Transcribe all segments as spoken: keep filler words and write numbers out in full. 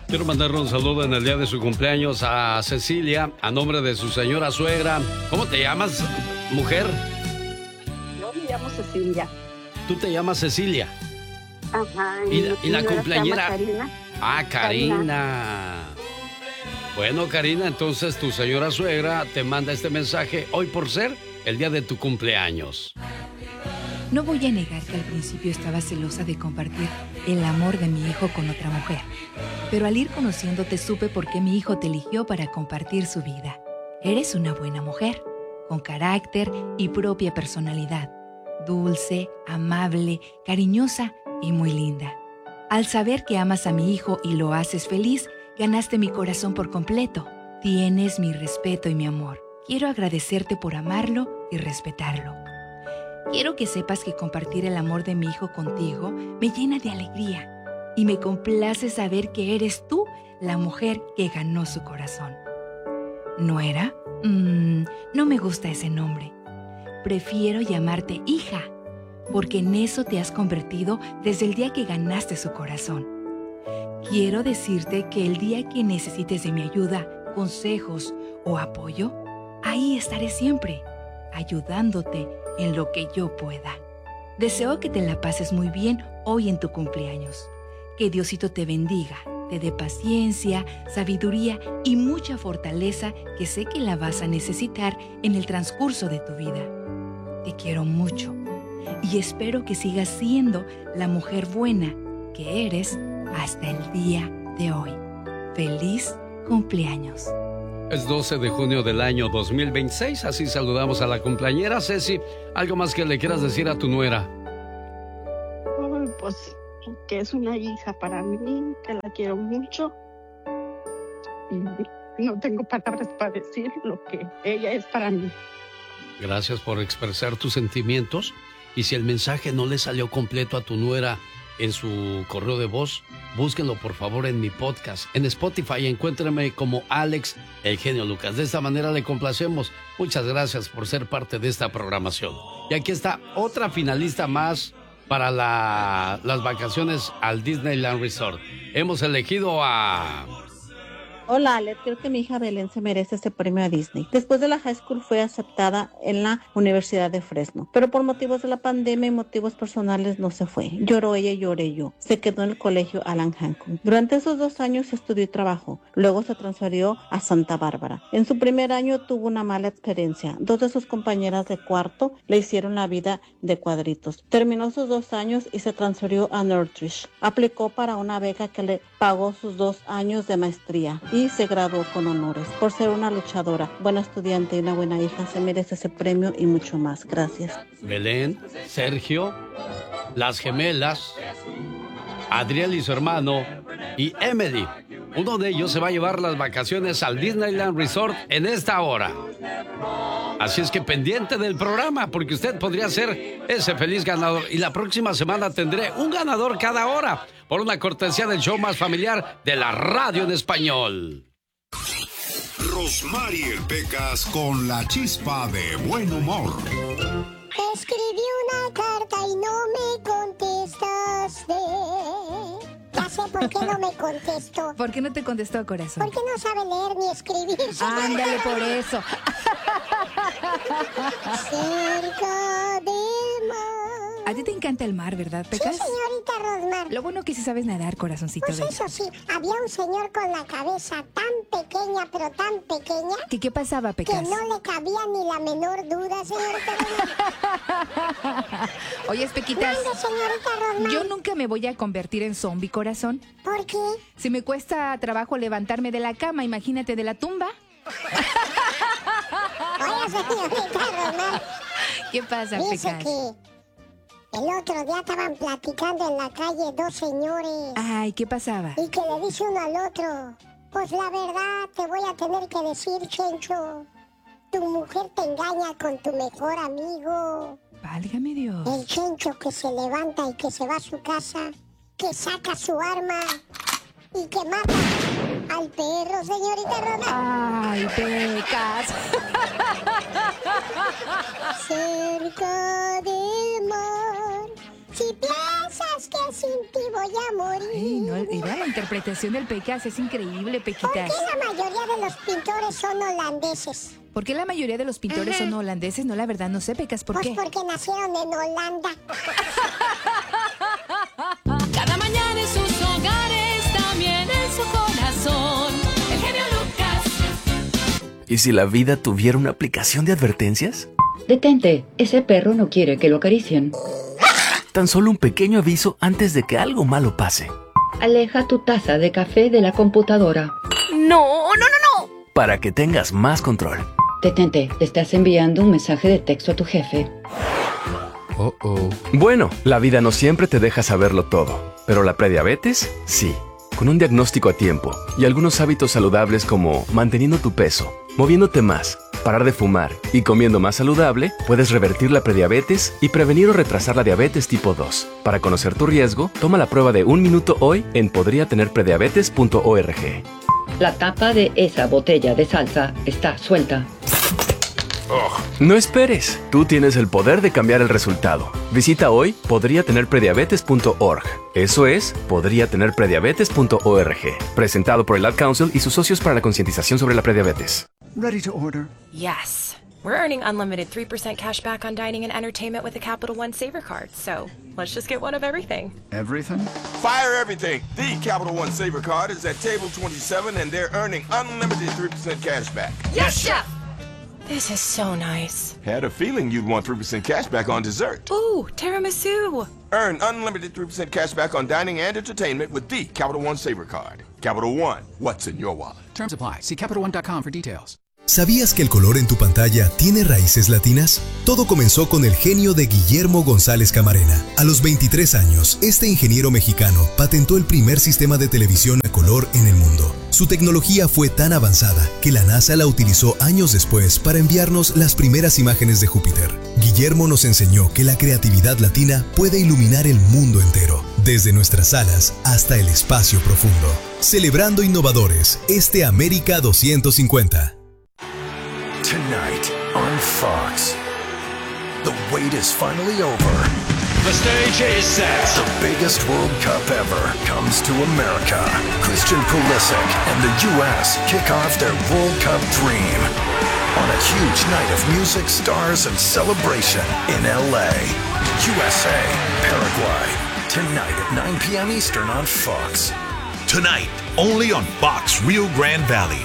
Quiero mandarle un saludo en el día de su cumpleaños a Cecilia, a nombre de su señora suegra. ¿Cómo te llamas, mujer? Yo me llamo Cecilia. ¿Tú te llamas Cecilia? Ajá. ¿Y la, y la señora cumpleañera? se llama Karina. Ah, Karina. Karina. Bueno, Karina, entonces tu señora suegra te manda este mensaje hoy por ser el día de tu cumpleaños. No voy a negar que al principio estaba celosa de compartir el amor de mi hijo con otra mujer, pero al ir conociéndote supe por qué mi hijo te eligió para compartir su vida. Eres una buena mujer, con carácter y propia personalidad, dulce, amable, cariñosa y muy linda. Al saber que amas a mi hijo y lo haces feliz, ganaste mi corazón por completo. Tienes mi respeto y mi amor. Quiero agradecerte por amarlo y respetarlo. Quiero que sepas que compartir el amor de mi hijo contigo me llena de alegría y me complace saber que eres tú la mujer que ganó su corazón. ¿Nuera? Mm, no me gusta ese nombre. Prefiero llamarte hija, porque en eso te has convertido desde el día que ganaste su corazón. Quiero decirte que el día que necesites de mi ayuda, consejos o apoyo, ahí estaré siempre, ayudándote en lo que yo pueda. Deseo que te la pases muy bien hoy en tu cumpleaños. Que Diosito te bendiga, te dé paciencia, sabiduría y mucha fortaleza que sé que la vas a necesitar en el transcurso de tu vida. Te quiero mucho y espero que sigas siendo la mujer buena que eres hasta el día de hoy. ¡Feliz cumpleaños! Es doce de junio del año dos mil veintiséis, así saludamos a la cumpleañera. Ceci, ¿algo más que le quieras decir a tu nuera? Ay, pues que es una hija para mí, que la quiero mucho. Y no tengo palabras para decir lo que ella es para mí. Gracias por expresar tus sentimientos. Y si el mensaje no le salió completo a tu nuera en su correo de voz, búsquenlo por favor en mi podcast. En Spotify encuéntrame como Alex El Genio Lucas. De esta manera le complacemos. Muchas gracias por ser parte de esta programación. Y aquí está otra finalista más para la, las vacaciones al Disneyland Resort. Hemos elegido a... Hola, Alex, creo que mi hija Belén se merece este premio a Disney. Después de la high school fue aceptada en la Universidad de Fresno, pero por motivos de la pandemia y motivos personales no se fue. Lloró ella y lloré yo. Se quedó en el colegio Alan Hancock. Durante esos dos años estudió y trabajó. Luego se transfirió a Santa Bárbara. En su primer año tuvo una mala experiencia. Dos de sus compañeras de cuarto le hicieron la vida de cuadritos. Terminó sus dos años y se transfirió a Northridge. Aplicó para una beca que le pagó sus dos años de maestría y se graduó con honores. Por ser una luchadora, buena estudiante y una buena hija, se merece ese premio y mucho más. Gracias. Belén, Sergio, las gemelas, Adriel y su hermano, y Emily. Uno de ellos se va a llevar las vacaciones al Disneyland Resort en esta hora. Así es que pendiente del programa, porque usted podría ser ese feliz ganador. Y la próxima semana tendré un ganador cada hora, por una cortesía del show más familiar de la radio en español. Rosmarie Pecas con la chispa de buen humor. Escribí una carta y no me contestaste. Ya sé por qué no me contestó. ¿Por qué no te contestó, corazón? Porque no sabe leer ni escribir. Ándale por eso. Cerca del mar. A ti te encanta el mar, ¿verdad, Pecas? Sí, señorita Rosmar. Lo bueno que sí sabes nadar, corazoncito. Pues bello. eso sí, había un señor con la cabeza tan pequeña, pero tan pequeña... ¿Qué, qué pasaba, Pecas? Que no le cabía ni la menor duda, señorita Rosmar. Oye, Pequitas, ¿Dónde, señorita Rosmar? yo nunca me voy a convertir en zombie, corazón. ¿Por qué? Si me cuesta trabajo levantarme de la cama, imagínate de la tumba. Oye, señorita Rosmar. ¿Qué pasa, Dice Pecas? que el otro día estaban platicando en la calle dos señores. Ay, ¿qué pasaba? Y que le dice uno al otro: pues la verdad te voy a tener que decir, Chencho, tu mujer te engaña con tu mejor amigo. Válgame Dios. El Chencho que se levanta y que se va a su casa, que saca su arma y que mata al perro, señorita Roma. Ay, Pecas. Cerca del mar, si piensas que sin ti voy a morir. Ay, no mira, la interpretación del Pecas es increíble, Pequitas. ¿Por qué la mayoría de los pintores son holandeses? ¿Por qué la mayoría de los pintores Ajá. son holandeses? No, la verdad, no sé, Pecas, ¿por pues qué? porque nacieron en Holanda. Cada mañana en sus hogares, también en su corazón. El genio Lucas. ¿Y si la vida tuviera una aplicación de advertencias? Detente, ese perro no quiere que lo acaricien. Tan solo un pequeño aviso antes de que algo malo pase. Aleja tu taza de café de la computadora. No, no, no, no. Para que tengas más control. Detente, estás enviando un mensaje de texto a tu jefe. Oh, oh. Bueno, la vida no siempre te deja saberlo todo, pero la prediabetes, sí. Con un diagnóstico a tiempo y algunos hábitos saludables como manteniendo tu peso, moviéndote más, parar de fumar y comiendo más saludable, puedes revertir la prediabetes y prevenir o retrasar la diabetes tipo dos. Para conocer tu riesgo, toma la prueba de un minuto hoy en podría tener prediabetes punto org. La tapa de esa botella de salsa está suelta. Oh. No esperes, tú tienes el poder de cambiar el resultado. Visita hoy podría tener prediabetes punto org. Eso es, podría tener prediabetes punto org. Presentado por el Ad Council y sus socios para la concientización sobre la prediabetes. Ready to order? Yes. We're earning unlimited three percent cash back on dining and entertainment with the Capital One Saver Card. So let's just get one of everything. Everything? Fire everything. The Capital One Saver Card is at table twenty-seven and they're earning unlimited three percent cash back. Yes, Chef! This is so nice. Had a feeling you'd want three percent cash back on dessert. Ooh, tiramisu. Earn unlimited three percent cash back on dining and entertainment with the Capital One Saver Card. Capital One, what's in your wallet? Terms apply. See capital one dot com for details. ¿Sabías que el color en tu pantalla tiene raíces latinas? Todo comenzó con el genio de Guillermo González Camarena. A los veintitrés años, este ingeniero mexicano patentó el primer sistema de televisión a color en el mundo. Su tecnología fue tan avanzada que la NASA la utilizó años después para enviarnos las primeras imágenes de Júpiter. Guillermo nos enseñó que la creatividad latina puede iluminar el mundo entero, desde nuestras salas hasta el espacio profundo. Celebrando innovadores, este América doscientos cincuenta. Tonight on Fox, the wait is finally over. The stage is set. The biggest World Cup ever comes to America. Christian Pulisic and the U S kick off their World Cup dream on a huge night of music, stars, and celebration in L A. U S A, Paraguay, tonight at nine p.m. Eastern on Fox. Tonight, only on Fox Rio Grande Valley.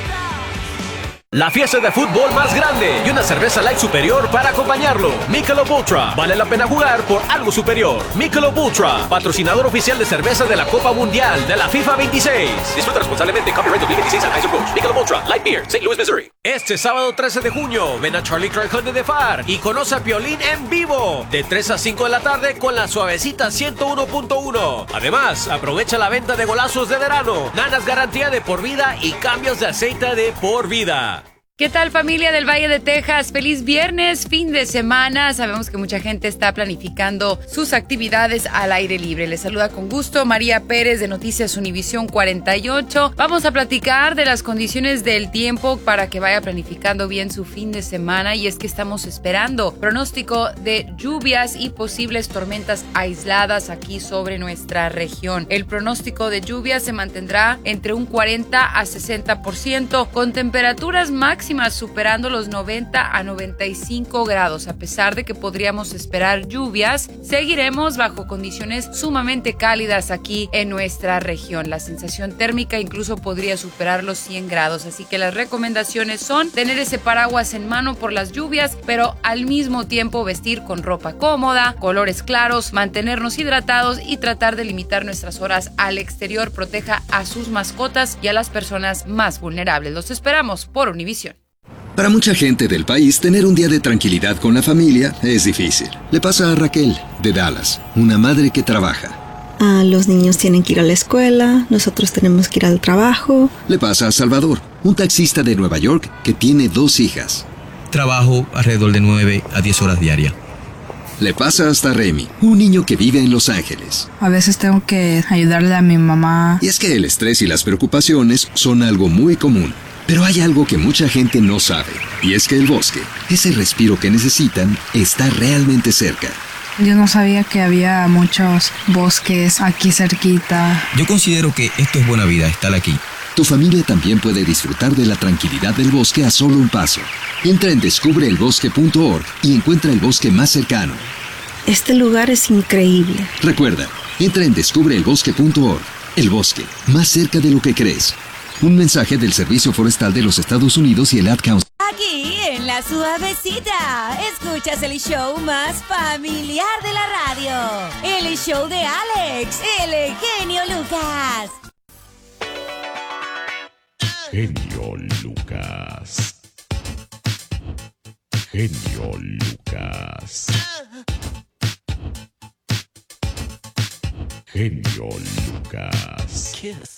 La fiesta de fútbol más grande y una cerveza light superior para acompañarlo. Michelob Ultra. Vale la pena jugar por algo superior. Michelob Ultra, patrocinador oficial de cerveza de la Copa Mundial de la FIFA veintiséis. Disfruta responsablemente. Copyright dos mil veintiséis Anheuser-Busch. Michelob Ultra Light Beer, Saint Louis, Missouri. Este sábado trece de junio, ven a Charlie Clark Conde de Far y conoce a Piolín en vivo de tres a cinco de la tarde con la suavecita ciento uno punto uno. Además, aprovecha la venta de golazos de verano, nanas garantía de por vida y cambios de aceite de por vida. ¿Qué tal, familia del Valle de Texas? Feliz viernes, fin de semana. Sabemos que mucha gente está planificando sus actividades al aire libre. Les saluda con gusto María Pérez de Noticias Univisión cuarenta y ocho. Vamos a platicar de las condiciones del tiempo para que vaya planificando bien su fin de semana. Y es que estamos esperando pronóstico de lluvias y posibles tormentas aisladas aquí sobre nuestra región. El pronóstico de lluvias se mantendrá entre un cuarenta a sesenta por ciento con temperaturas máximas superando los noventa a noventa y cinco grados. A pesar de que podríamos esperar lluvias, seguiremos bajo condiciones sumamente cálidas aquí en nuestra región. La sensación térmica incluso podría superar los cien grados, así que las recomendaciones son tener ese paraguas en mano por las lluvias, pero al mismo tiempo vestir con ropa cómoda, colores claros, mantenernos hidratados y tratar de limitar nuestras horas al exterior. Proteja a sus mascotas y a las personas más vulnerables. Los esperamos por Univisión. Para mucha gente del país, tener un día de tranquilidad con la familia es difícil. Le pasa a Raquel, de Dallas, una madre que trabaja. Ah, los niños tienen que ir a la escuela, nosotros tenemos que ir al trabajo. Le pasa a Salvador, un taxista de Nueva York que tiene dos hijas. Trabajo alrededor de nueve a diez horas diarias. Le pasa hasta Remy, un niño que vive en Los Ángeles. A veces tengo que ayudarle a mi mamá. Y es que el estrés y las preocupaciones son algo muy común. Pero hay algo que mucha gente no sabe, y es que el bosque, ese respiro que necesitan, está realmente cerca. Yo no sabía que había muchos bosques aquí cerquita. Yo considero que esto es buena vida, estar aquí. Tu familia también puede disfrutar de la tranquilidad del bosque a solo un paso. Entra en descubre el bosque punto org y encuentra el bosque más cercano. Este lugar es increíble. Recuerda, entra en descubre el bosque punto org. El bosque, más cerca de lo que crees. Un mensaje del Servicio Forestal de los Estados Unidos y el Ad Council. Aquí en La Suavecita, escuchas el show más familiar de la radio. El show de Alex, el genio Lucas. Genio Lucas. Genio Lucas. Genio Lucas. Kiss.